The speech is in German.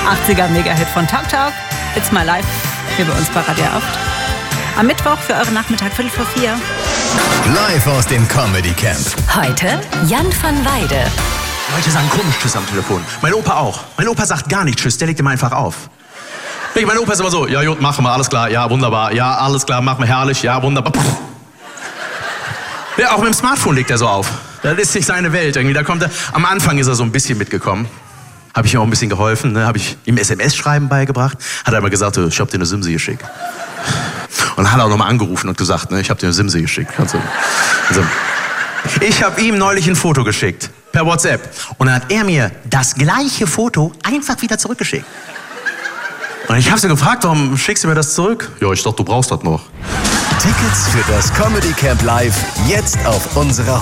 80er Mega-Hit von Talk Talk. It's My Life. Hier bei uns bei Radio Aft. Am Mittwoch für euren Nachmittag 3:45. Live aus dem Comedy Camp. Heute Jan van Weide. Leute sagen komisch Tschüss am Telefon. Mein Opa auch. Mein Opa sagt gar nicht Tschüss, der legt immer einfach auf. Mein Opa ist immer so, ja gut, machen wir, alles klar, ja wunderbar, ja alles klar, machen wir, herrlich, ja wunderbar. Ja, auch mit dem Smartphone legt er so auf. Das ist nicht seine Welt irgendwie. Da kommt er, am Anfang ist er so ein bisschen mitgekommen. Habe ich ihm auch ein bisschen geholfen, ne? Habe ich ihm SMS-Schreiben beigebracht. Hat er immer gesagt, ich hab dir eine Simse geschickt. Und dann hat er auch nochmal angerufen und gesagt, ne, ich hab dir eine Simse geschickt. Also, ich habe ihm neulich ein Foto geschickt, per WhatsApp. Und dann hat er mir das gleiche Foto einfach wieder zurückgeschickt. Und ich habe sie gefragt, warum schickst du mir das zurück? Ja, ich dachte, du brauchst das noch. Tickets für das Comedy Camp Live jetzt auf unserer